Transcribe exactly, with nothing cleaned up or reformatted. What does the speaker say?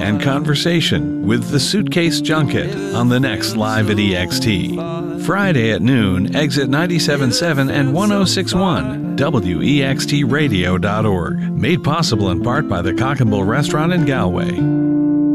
and conversation with the Suitcase Junket on the next Live at E X T. Friday at noon, exit ninety-seven point seven and one oh six point one, W E X T radio dot org. Made possible in part by the Cock and Bull Restaurant in Galway.